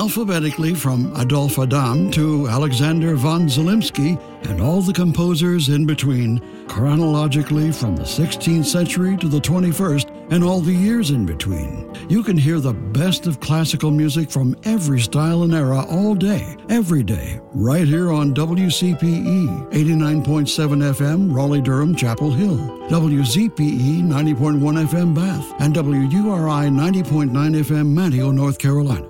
alphabetically from Adolf Adam to Alexander von Zelensky and all the composers in between, chronologically from the 16th century to the 21st and all the years in between. You can hear the best of classical music from every style and era all day, every day, right here on WCPE 89.7 FM, Raleigh-Durham, Chapel Hill, WZPE 90.1 FM, Bath, and WURI 90.9 FM, Manteo, North Carolina.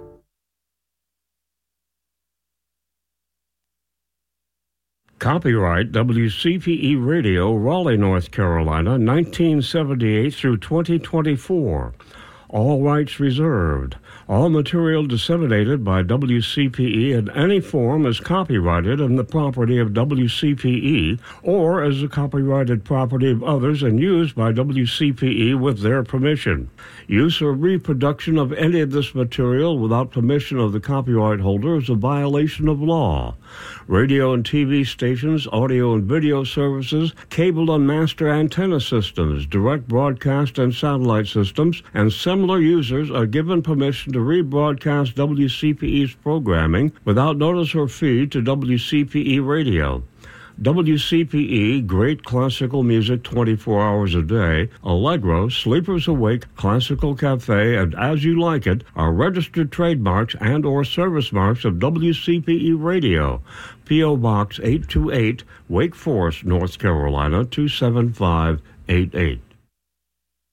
Copyright WCPE Radio, Raleigh, North Carolina, 1978 through 2024. All rights reserved. All material disseminated by WCPE in any form is copyrighted and the property of WCPE or as the copyrighted property of others and used by WCPE with their permission. Use or reproduction of any of this material without permission of the copyright holder is a violation of law. Radio and TV stations, audio and video services, cable and master antenna systems, direct broadcast and satellite systems, and similar users are given permission to rebroadcast WCPE's programming without notice or fee to WCPE Radio. WCPE, great classical music 24 hours a day, Allegro, Sleepers Awake, Classical Cafe, and As You Like It are registered trademarks and or service marks of WCPE Radio. P.O. Box 828, Wake Forest, North Carolina, 27588.